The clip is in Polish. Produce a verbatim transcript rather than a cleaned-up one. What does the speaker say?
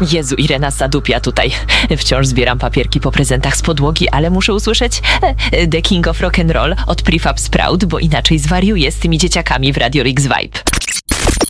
Jezu, Irena zadupia tutaj. Wciąż zbieram papierki po prezentach z podłogi, ale muszę usłyszeć e, The King of Rock'n'Roll od Prefab Sprout, bo inaczej zwariuję z tymi dzieciakami w Radio X Vibe.